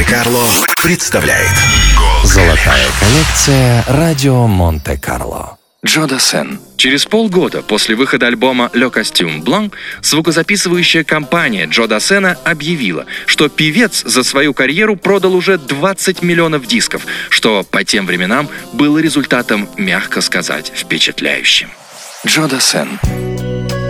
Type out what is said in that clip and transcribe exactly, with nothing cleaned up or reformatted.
Монте-Карло представляет Золотая коллекция «Радио Монте-Карло». Джо Дассен. Через полгода после выхода альбома «Le Costume Blanc» звукозаписывающая компания Джо Дассена объявила, что певец за свою карьеру продал уже двадцать миллионов дисков, что по тем временам было результатом, мягко сказать, впечатляющим. Джо Дассен.